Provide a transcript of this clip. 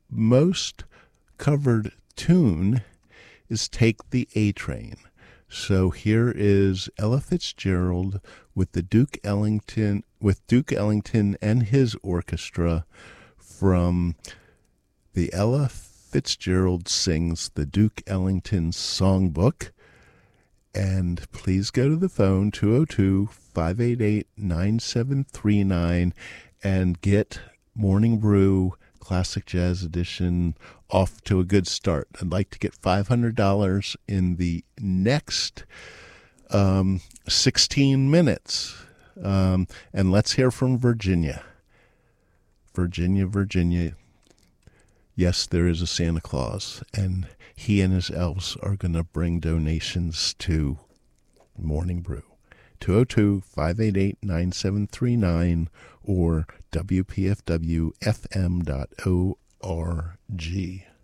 most covered tune is Take the A Train. So here is Ella Fitzgerald with Duke Ellington and his orchestra from the Ella Fitzgerald Sings the Duke Ellington Songbook. And please go to the phone, 202-588-9739, and get Morning Brew Classic Jazz Edition off to a good start. I'd like to get $500 in the next 16 minutes. And let's hear from Virginia. Virginia. Yes, there is a Santa Claus, and he and his elves are going to bring donations to Morning Brew. 202-588-9739 or WPFWFM.org.